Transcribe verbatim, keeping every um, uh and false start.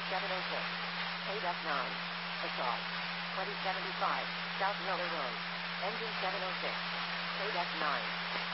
seven oh six. Paid F nine. Assault. twenty seventy-five, South Miller Road. Engine seven oh six. Paid F nine.